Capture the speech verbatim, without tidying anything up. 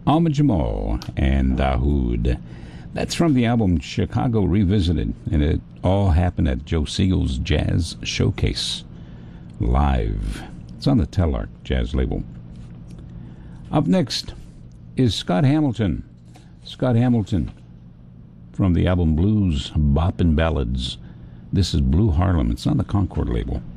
Ahmad Jamal and Dahoud. That's from the album Chicago Revisited, and it all happened at Joe Siegel's Jazz Showcase live. It's on the Telarc Jazz label. Up next is Scott Hamilton. Scott Hamilton from the album Blues, Bop and Ballads. This is Blue Harlem. It's on the Concord label.